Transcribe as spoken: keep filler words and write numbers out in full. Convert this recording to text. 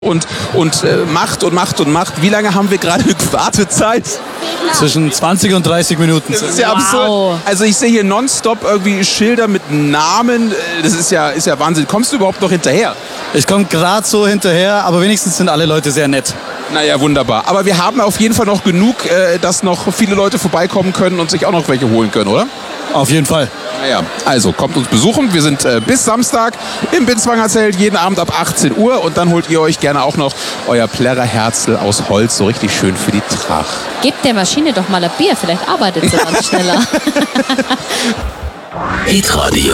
Und, und äh, macht und macht und macht. Wie lange haben wir gerade Wartezeit? Zwischen zwanzig und dreißig Minuten. Das ist ja Wow. absurd. Also ich sehe hier nonstop irgendwie Schilder mit Namen. Das ist ja, ist ja Wahnsinn. Kommst du überhaupt noch hinterher? Ich komme gerade so hinterher, aber wenigstens sind alle Leute sehr nett. Naja, wunderbar. Aber wir haben auf jeden Fall noch genug, äh, dass noch viele Leute vorbeikommen können und sich auch noch welche holen können, oder? Auf jeden Fall. Naja, also kommt uns besuchen. Wir sind äh, bis Samstag im Binswanger Zelt, jeden Abend ab achtzehn Uhr. Und dann holt ihr euch gerne auch noch euer Plärrer-Herzl aus Holz, so richtig schön für die Tracht. Gebt der Maschine doch mal ein Bier, vielleicht arbeitet sie dann schneller. Hitradio